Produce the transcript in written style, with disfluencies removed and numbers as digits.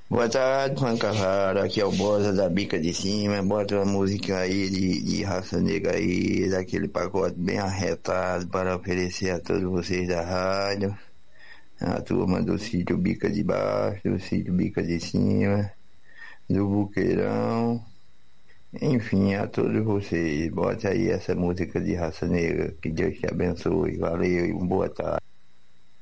Boa tarde, Juan Carrara. Aqui é o Bosa da Bica de Cima. Bota uma música aí de Raça Negra aí, daquele pacote bem arretado para oferecer a todos vocês da rádio, a turma do sítio Bica de Baixo, do sítio Bica de Cima, do Buqueirão, enfim, a todos vocês. Bota aí essa música de Raça Negra. Que Deus te abençoe. Valeu e boa tarde.